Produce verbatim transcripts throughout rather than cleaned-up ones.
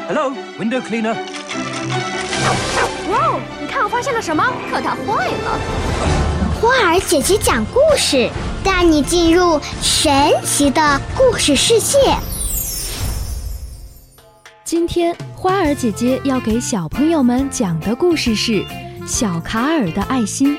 Hello, window cleaner. 哇，你看我发现了什么？可它坏了。 花儿姐姐讲故事，带你进入神奇的故事世界。 今天花儿姐姐要给小朋友们讲的故事是小卡尔的爱心。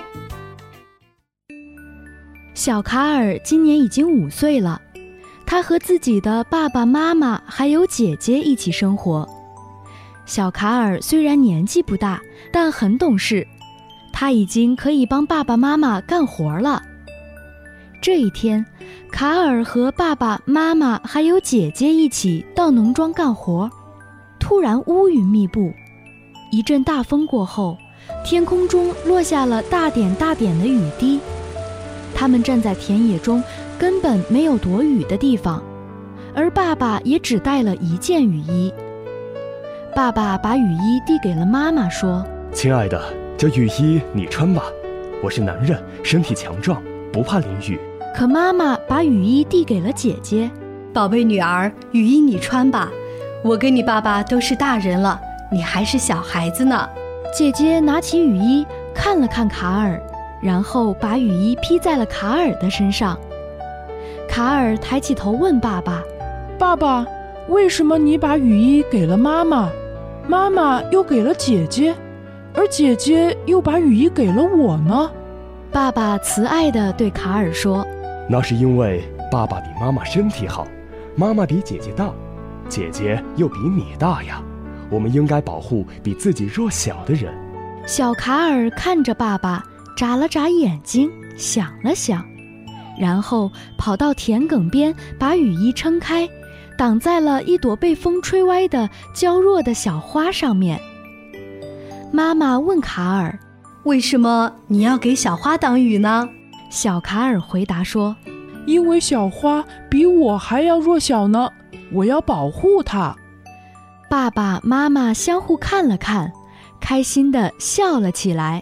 小卡尔今年已经五岁了，他和自己的爸爸妈妈还有姐姐一起生活。小卡尔虽然年纪不大，但很懂事，他已经可以帮爸爸妈妈干活了。这一天，卡尔和爸爸妈妈还有姐姐一起到农庄干活，突然乌云密布，一阵大风过后，天空中落下了大点大点的雨滴。他们站在田野中，根本没有躲雨的地方，而爸爸也只带了一件雨衣。爸爸把雨衣递给了妈妈，说： 亲爱的，这雨衣你穿吧，我是男人，身体强壮，不怕淋雨。 可妈妈把雨衣递给了姐姐， 宝贝女儿，雨衣你穿吧，我跟你爸爸都是大人了，你还是小孩子呢。 姐姐拿起雨衣看了看卡尔，然后把雨衣披在了卡尔的身上。卡尔抬起头问爸爸： 爸爸，为什么你把雨衣给了妈妈，妈妈又给了姐姐，而姐姐又把雨衣给了我呢？ 爸爸慈爱地对卡尔说： 那是因为爸爸比妈妈身体好，妈妈比姐姐大，姐姐又比你大呀，我们应该保护比自己弱小的人。 小卡尔看着爸爸，眨了眨眼睛，想了想，然后跑到田埂边，把雨衣撑开，挡在了一朵被风吹歪的娇弱的小花上面。妈妈问卡尔： 为什么你要给小花挡雨呢？ 小卡尔回答说： 因为小花比我还要弱小呢，我要保护它。 爸爸妈妈相互看了看，开心地笑了起来。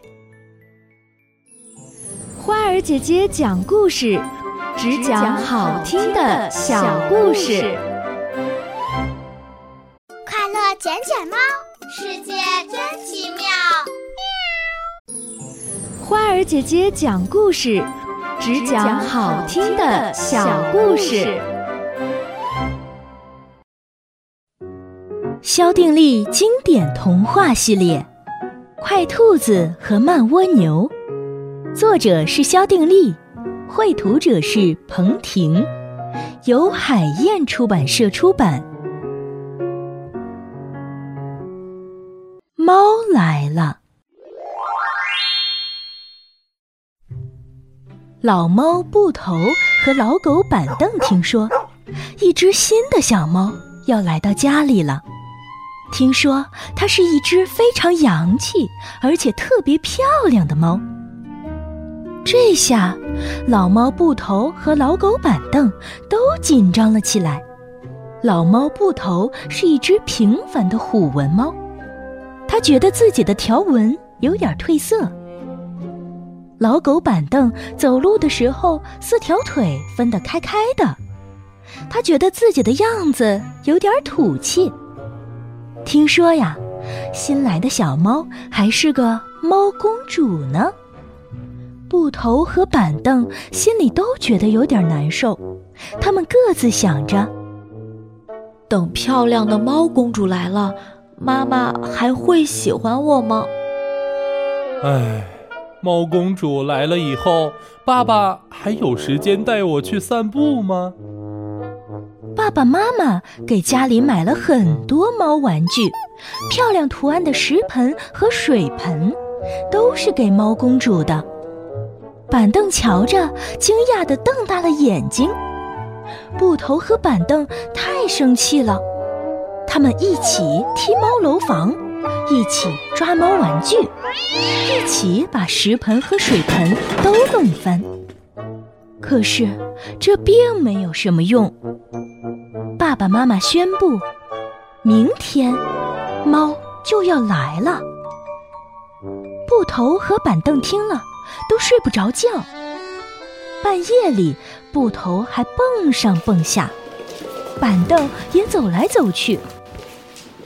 花儿姐姐讲故事，只讲好听的小故事。 快乐捡捡猫，世界真奇妙。 花儿姐姐讲故事，只讲好听的小故事。 萧定力经典童话系列《快兔子和慢蜗牛》，作者是萧定力，绘图者是彭婷，由海燕出版社出版。猫来了。老猫布头和老狗板凳听说，一只新的小猫要来到家里了。听说它是一只非常洋气而且特别漂亮的猫。这下老猫布头和老狗板凳都紧张了起来。老猫布头是一只平凡的虎纹猫，它觉得自己的条纹有点褪色。老狗板凳走路的时候四条腿分得开开的，它觉得自己的样子有点土气。听说呀，新来的小猫还是个猫公主呢。布头和板凳心里都觉得有点难受，他们各自想着， 等漂亮的猫公主来了，妈妈还会喜欢我吗？ 唉，猫公主来了以后，爸爸还有时间带我去散步吗？ 爸爸妈妈给家里买了很多猫玩具，漂亮图案的食盆和水盆，都是给猫公主的。板凳瞧着，惊讶地瞪大了眼睛。布头和板凳太生气了，他们一起踢猫楼房，一起抓猫玩具，一起把食盆和水盆都弄翻。可是这并没有什么用。爸爸妈妈宣布，明天猫就要来了。布头和板凳听了都睡不着觉，半夜里布头还蹦上蹦下，板凳也走来走去，